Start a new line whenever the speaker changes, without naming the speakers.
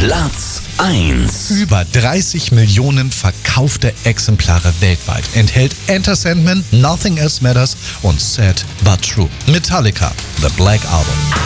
Platz 1.
Über 30 Millionen verkaufte Exemplare weltweit enthält Enter Sandman, Nothing Else Matters und Sad But True. Metallica, The Black Album.